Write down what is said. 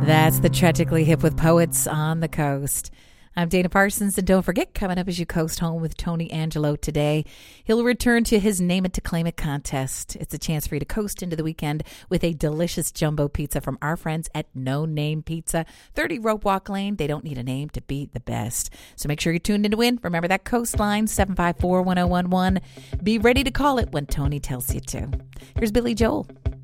That's the Tragically Hip with Poets on the Coast. I'm Dana Parsons, and don't forget, coming up as you coast home with Tony Angelo today, he'll return to his Name It to Claim It contest. It's a chance for you to coast into the weekend with a delicious jumbo pizza from our friends at No Name Pizza, 30 Rope Walk Lane. They don't need a name to be the best. So make sure you're tuned in to win. Remember that coastline, 754-1011. Be ready to call it when Tony tells you to. Here's Billy Joel.